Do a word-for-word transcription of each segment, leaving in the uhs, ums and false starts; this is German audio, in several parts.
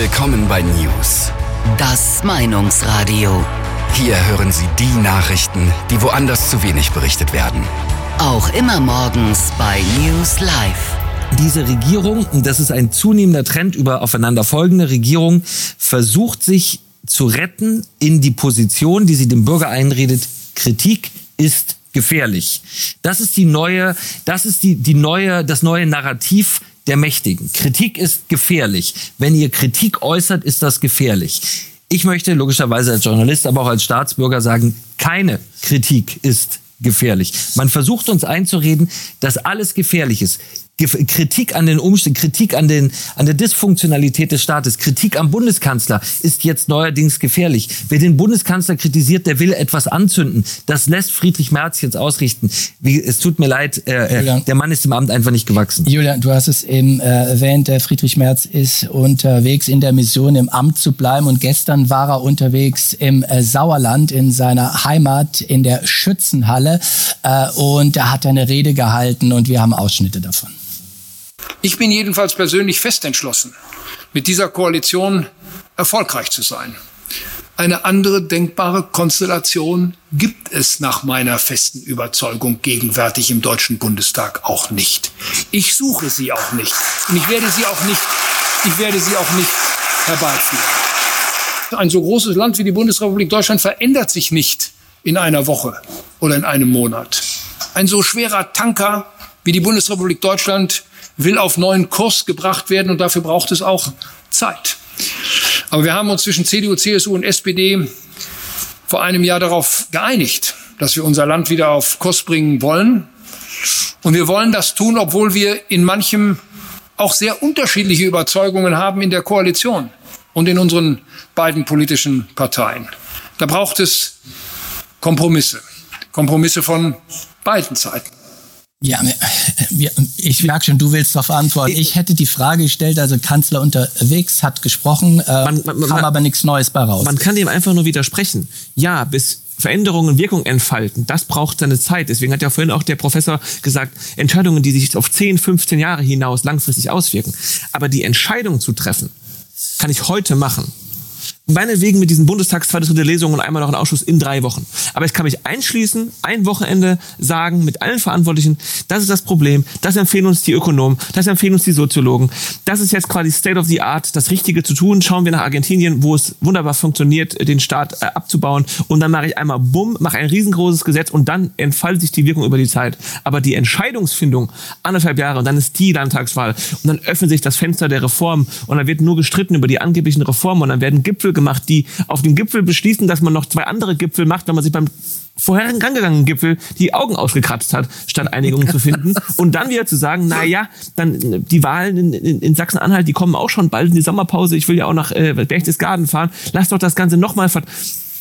Willkommen bei News. Das Meinungsradio. Hier hören Sie die Nachrichten, die woanders zu wenig berichtet werden. Auch immer morgens bei News Live. Diese Regierung, und das ist ein zunehmender Trend über aufeinanderfolgende Regierungen, versucht sich zu retten in die Position, die sie dem Bürger einredet, Kritik ist gefährlich. Das ist die neue, das ist die, die neue, das neue Narrativ der Mächtigen. Kritik ist gefährlich. Wenn ihr Kritik äußert, ist das gefährlich. Ich möchte logischerweise als Journalist, aber auch als Staatsbürger sagen, keine Kritik ist gefährlich. Man versucht uns einzureden, dass alles gefährlich ist. Kritik an den Umständen, Kritik an den, an der Dysfunktionalität des Staates, Kritik am Bundeskanzler ist jetzt neuerdings gefährlich. Wer den Bundeskanzler kritisiert, der will etwas anzünden. Das lässt Friedrich Merz jetzt ausrichten. Wie, es tut mir leid, äh, Julian, der Mann ist dem Amt einfach nicht gewachsen. Julian, du hast es eben äh, erwähnt, der Friedrich Merz ist unterwegs in der Mission, im Amt zu bleiben. Und gestern war er unterwegs im äh, Sauerland, in seiner Heimat, in der Schützenhalle. Äh, und da hat er eine Rede gehalten und wir haben Ausschnitte davon. Ich bin jedenfalls persönlich fest entschlossen, mit dieser Koalition erfolgreich zu sein. Eine andere denkbare Konstellation gibt es nach meiner festen Überzeugung gegenwärtig im Deutschen Bundestag auch nicht. Ich suche sie auch nicht und ich werde sie auch nicht, ich werde sie auch nicht herbeiführen. Ein so großes Land wie die Bundesrepublik Deutschland verändert sich nicht in einer Woche oder in einem Monat. Ein so schwerer Tanker wie die Bundesrepublik Deutschland will auf neuen Kurs gebracht werden und dafür braucht es auch Zeit. Aber wir haben uns zwischen C D U, C S U und S P D vor einem Jahr darauf geeinigt, dass wir unser Land wieder auf Kurs bringen wollen. Und wir wollen das tun, obwohl wir in manchem auch sehr unterschiedliche Überzeugungen haben in der Koalition und in unseren beiden politischen Parteien. Da braucht es Kompromisse. Kompromisse von beiden Seiten. Ja, ich merke schon, du willst darauf antworten. Ich hätte die Frage gestellt, also Kanzler unterwegs hat gesprochen, äh, man, man, kam man, aber nichts Neues bei raus. Man kann dem einfach nur widersprechen. Ja, bis Veränderungen Wirkung entfalten, das braucht seine Zeit. Deswegen hat ja vorhin auch der Professor gesagt, Entscheidungen, die sich auf zehn, fünfzehn Jahre hinaus langfristig auswirken. Aber die Entscheidung zu treffen, kann ich heute machen. Meinetwegen mit diesen Bundestags zweite, dritte Lesung und einmal noch einen Ausschuss in drei Wochen. Aber ich kann mich einschließen, ein Wochenende sagen mit allen Verantwortlichen, das ist das Problem, das empfehlen uns die Ökonomen, das empfehlen uns die Soziologen. Das ist jetzt quasi State of the Art, das Richtige zu tun. Schauen wir nach Argentinien, wo es wunderbar funktioniert, den Staat äh, abzubauen. Und dann mache ich einmal bumm, mache ein riesengroßes Gesetz und dann entfaltet sich die Wirkung über die Zeit. Aber die Entscheidungsfindung, anderthalb Jahre und dann ist die Landtagswahl. Und dann öffnet sich das Fenster der Reform und dann wird nur gestritten über die angeblichen Reformen und dann werden Gipfel gemacht, die auf dem Gipfel beschließen, dass man noch zwei andere Gipfel macht, wenn man sich beim vorherigen angegangenen Gipfel die Augen ausgekratzt hat, statt Einigungen zu finden. Und dann wieder zu sagen, na ja, dann die Wahlen in, in, in Sachsen-Anhalt, die kommen auch schon bald in die Sommerpause. Ich will ja auch nach äh, Berchtesgaden fahren. Lass doch das Ganze nochmal ver...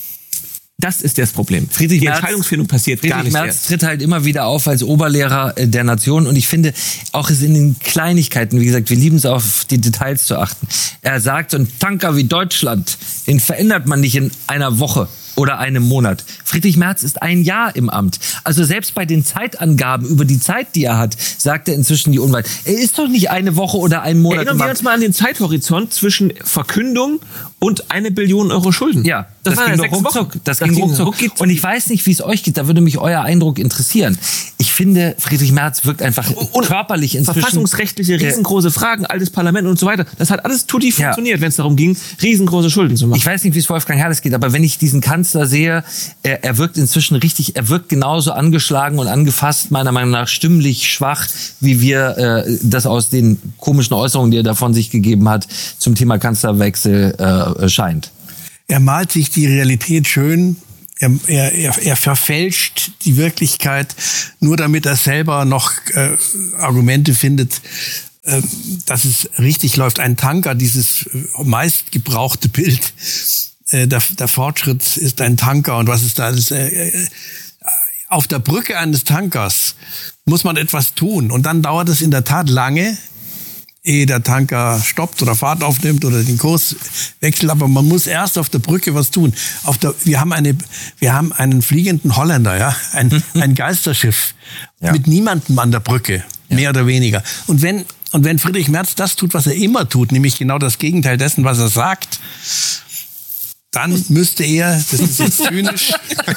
Das ist das Problem. Friedrich die Merz, Entscheidungsfindung passiert Friedrich gar nicht Merz erst. tritt halt immer wieder auf als Oberlehrer der Nation und ich finde, auch es in den Kleinigkeiten, wie gesagt, wir lieben es auf die Details zu achten. Er sagt, so ein Tanker wie Deutschland, den verändert man nicht in einer Woche oder einem Monat. Friedrich Merz ist ein Jahr im Amt. Also selbst bei den Zeitangaben über die Zeit, die er hat, sagt er inzwischen die Unwahrheit. Er ist doch nicht eine Woche oder ein Monat Erinnern im wir Amt. uns mal an den Zeithorizont zwischen Verkündung und eine Billion Euro Schulden. Ja, das, das war ging ja doch ruckzuck. Das, das ging ging ruckzuck. ruckzuck. Und ich weiß nicht, wie es euch geht. Da würde mich euer Eindruck interessieren. Ich finde, Friedrich Merz wirkt einfach und körperlich inzwischen... Verfassungsrechtliche, riesengroße Fragen, altes Parlament und so weiter. Das hat alles tutti funktioniert, ja, wenn es darum ging, riesengroße Schulden zu machen. Ich weiß nicht, wie es Wolfgang Herrles geht, aber wenn ich diesen Kanzler sehe, er, er wirkt inzwischen richtig, er wirkt genauso angeschlagen und angefasst, meiner Meinung nach stimmlich schwach, wie wir äh, das aus den komischen Äußerungen, die er da von sich gegeben hat, zum Thema Kanzlerwechsel äh, scheint. Er malt sich die Realität schön, er, er, er verfälscht die Wirklichkeit, nur damit er selber noch äh, Argumente findet, äh, dass es richtig läuft. Ein Tanker, dieses meistgebrauchte Bild, äh, der, der Fortschritt ist ein Tanker und was ist da? Das, äh, auf der Brücke eines Tankers muss man etwas tun und dann dauert es in der Tat lange, ehe der Tanker stoppt oder Fahrt aufnimmt oder den Kurs wechselt. Aber man muss erst auf der Brücke was tun. Auf der, wir haben eine, wir haben einen fliegenden Holländer, ja, ein, ein Geisterschiff ja. mit niemandem an der Brücke, ja. mehr oder weniger. Und wenn Und wenn Friedrich Merz das tut, was er immer tut, nämlich genau das Gegenteil dessen, was er sagt, dann müsste er, das ist jetzt zynisch,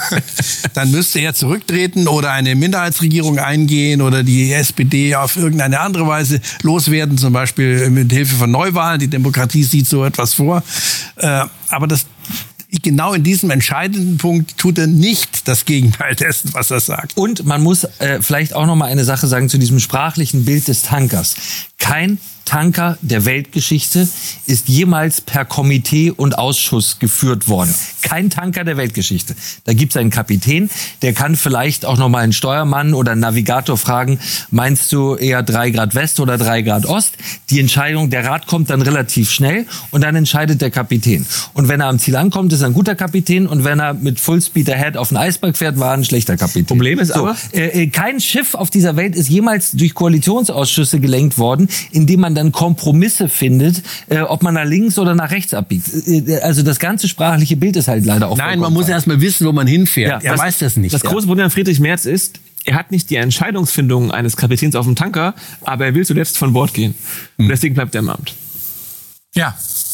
dann müsste er zurücktreten oder eine Minderheitsregierung eingehen oder die S P D auf irgendeine andere Weise loswerden, zum Beispiel mit Hilfe von Neuwahlen. Die Demokratie sieht so etwas vor. Aber das genau in diesem entscheidenden Punkt tut er nicht das Gegenteil dessen, was er sagt. Und man muss äh, vielleicht auch noch mal eine Sache sagen zu diesem sprachlichen Bild des Tankers. Kein Tanker der Weltgeschichte ist jemals per Komitee und Ausschuss geführt worden. Kein Tanker der Weltgeschichte. Da gibt es einen Kapitän, der kann vielleicht auch noch mal einen Steuermann oder einen Navigator fragen, meinst du eher drei Grad West oder drei Grad Ost? Die Entscheidung, der Rat kommt dann relativ schnell und dann entscheidet der Kapitän. Und wenn er am Ziel ankommt, ist er ein guter Kapitän und wenn er mit Full Speed Ahead auf den Eisberg fährt, war er ein schlechter Kapitän. Problem ist so, aber, äh, kein Schiff auf dieser Welt ist jemals durch Koalitionsausschüsse gelenkt worden, indem man dann Kompromisse findet, äh, ob man nach links oder nach rechts abbiegt. Äh, also das ganze sprachliche Bild ist halt leider auch. Nein, man muss erst mal wissen, wo man hinfährt. Ja, er das, weiß das nicht. Das große Problem an Friedrich Merz ist, er hat nicht die Entscheidungsfindung eines Kapitäns auf dem Tanker, aber er will zuletzt von Bord gehen. Und deswegen bleibt er im Amt. Ja.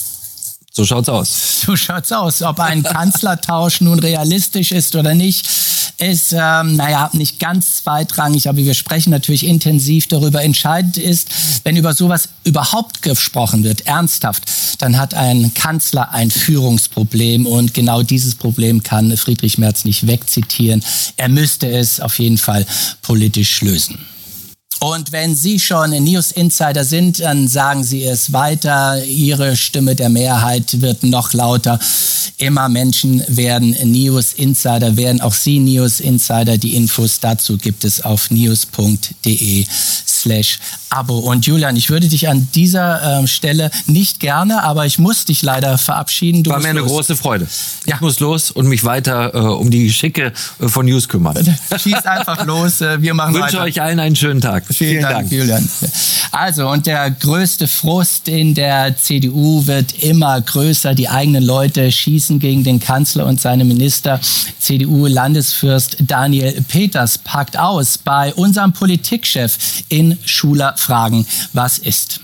So schaut's aus. So schaut's aus. Ob ein Kanzlertausch nun realistisch ist oder nicht, ist, ähm, naja, nicht ganz zweitrangig, aber wir sprechen natürlich intensiv darüber. Entscheidend ist, wenn über sowas überhaupt gesprochen wird, ernsthaft, dann hat ein Kanzler ein Führungsproblem und genau dieses Problem kann Friedrich Merz nicht wegzitieren. Er müsste es auf jeden Fall politisch lösen. Und wenn Sie schon News Insider sind, dann sagen Sie es weiter. Ihre Stimme der Mehrheit wird noch lauter. Immer Menschen werden News Insider, werden auch Sie News Insider. Die Infos dazu gibt es auf news.de slash Abo. Und Julian, ich würde dich an dieser äh, Stelle nicht gerne, aber ich muss dich leider verabschieden. Du War mir eine los. große Freude. Ich Ja. muss los und mich weiter äh, um die Geschicke äh, von News kümmern. Schieß einfach los. äh, Wir machen Ich wünsche weiter. euch allen einen schönen Tag. Vielen, Dank, Julian. Also, und der größte Frust in der C D U wird immer größer. Die eigenen Leute schießen gegen den Kanzler und seine Minister. C D U-Landesfürst Daniel Peters packt aus bei unserem Politikchef in Schuler Fragen. Was ist?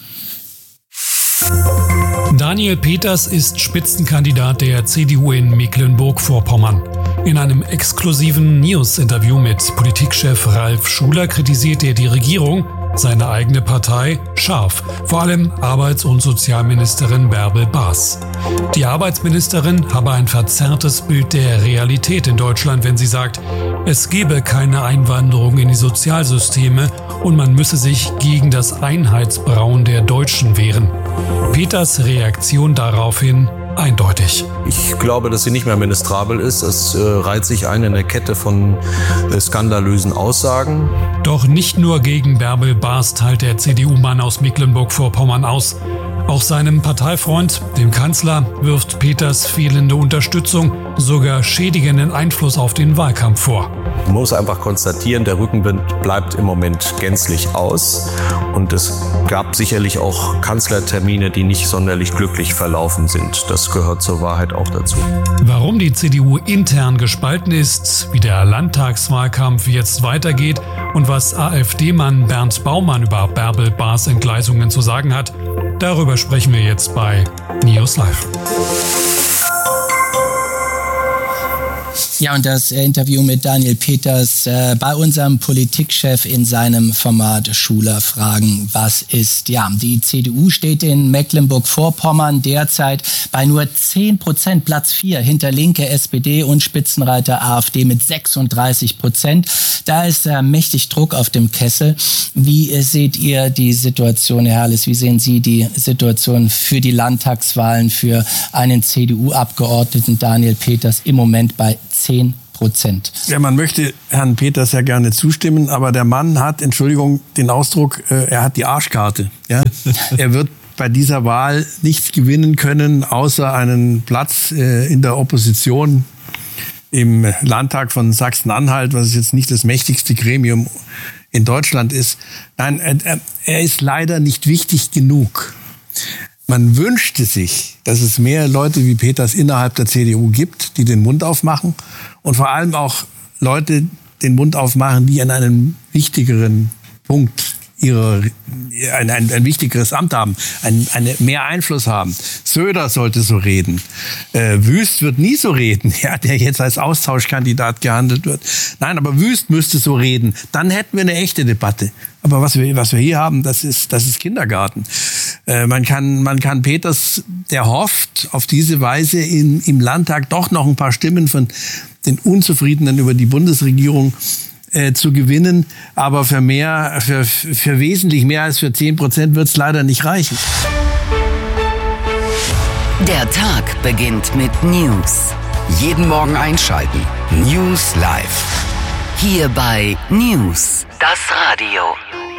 Daniel Peters ist Spitzenkandidat der C D U in Mecklenburg-Vorpommern. In einem exklusiven News-Interview mit Politikchef Ralf Schuler kritisiert er die Regierung, seine eigene Partei, scharf, vor allem Arbeits- und Sozialministerin Bärbel Baas. Die Arbeitsministerin habe ein verzerrtes Bild der Realität in Deutschland, wenn sie sagt, es gebe keine Einwanderung in die Sozialsysteme und man müsse sich gegen das Einheitsbrauen der Deutschen wehren. Peters Reaktion daraufhin eindeutig. Ich glaube, dass sie nicht mehr ministrabel ist. Es äh, reiht sich ein in eine Kette von äh, skandalösen Aussagen. Doch nicht nur gegen Bärbel Baas teilt der C D U-Mann aus Mecklenburg-Vorpommern aus. Auch seinem Parteifreund, dem Kanzler, wirft Peters fehlende Unterstützung, sogar schädigenden Einfluss auf den Wahlkampf vor. Man muss einfach konstatieren, der Rückenwind bleibt im Moment gänzlich aus. Und es gab sicherlich auch Kanzlertermine, die nicht sonderlich glücklich verlaufen sind. Das gehört zur Wahrheit auch dazu. Warum die C D U intern gespalten ist, wie der Landtagswahlkampf jetzt weitergeht und was AfD-Mann Bernd Baumann über Bärbel Baas Entgleisungen zu sagen hat, darüber sprechen wir jetzt bei News Live. Ja, und das Interview mit Daniel Peters äh, bei unserem Politikchef in seinem Format Schuler Fragen, was ist? Ja, die C D U steht in Mecklenburg-Vorpommern derzeit bei nur zehn Prozent, Platz vier, hinter Linke, S P D und Spitzenreiter AfD mit sechsunddreißig Prozent. Da ist äh, mächtig Druck auf dem Kessel. Wie äh, seht ihr die Situation, Herr Harles? Wie sehen Sie die Situation für die Landtagswahlen für einen C D U-Abgeordneten Daniel Peters im Moment bei zehn Prozent? Ja, man möchte Herrn Peters ja gerne zustimmen, aber der Mann hat, Entschuldigung, den Ausdruck, äh, er hat die Arschkarte. Ja? Er wird bei dieser Wahl nichts gewinnen können, außer einen Platz äh, in der Opposition im Landtag von Sachsen-Anhalt, was jetzt nicht das mächtigste Gremium in Deutschland ist. Nein, er, er ist leider nicht wichtig genug. Man wünschte sich, dass es mehr Leute wie Peters innerhalb der C D U gibt, die den Mund aufmachen und vor allem auch Leute den Mund aufmachen, die an einem wichtigeren Punkt ihrer ein, ein, ein wichtigeres Amt haben, ein, eine, mehr Einfluss haben. Söder sollte so reden. Äh, Wüst wird nie so reden, ja, der jetzt als Austauschkandidat gehandelt wird. Nein, aber Wüst müsste so reden. Dann hätten wir eine echte Debatte. Aber was wir, was wir hier haben, das ist, das ist Kindergarten. Äh, man kann, man kann Peters, der hofft, auf diese Weise in, im Landtag doch noch ein paar Stimmen von den Unzufriedenen über die Bundesregierung äh, zu gewinnen. Aber für mehr, für, für wesentlich mehr als für zehn Prozent wird es leider nicht reichen. Der Tag beginnt mit News. Jeden Morgen einschalten. News Live. Hier bei News, das Radio.